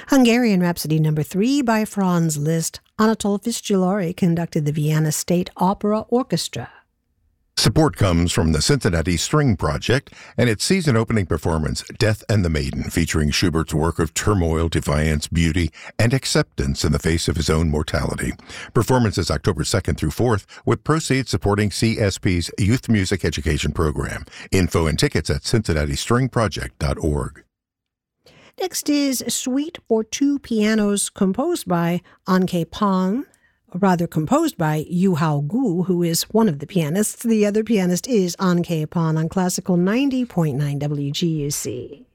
Hungarian Rhapsody No. 3 by Franz Liszt. Anatol Fiscalori conducted the Vienna State Opera Orchestra. Support comes from the Cincinnati String Project and its season-opening performance, Death and the Maiden, featuring Schubert's work of turmoil, defiance, beauty, and acceptance in the face of his own mortality. Performance is October 2nd through 4th, with proceeds supporting CSP's Youth Music Education Program. Info and tickets at cincinnatistringproject.org. Next is Suite for Two Pianos, composed by Anke Pan, composed by Yuhao Gu, who is one of the pianists. The other pianist is Anke Pan on Classical 90.9 WGUC.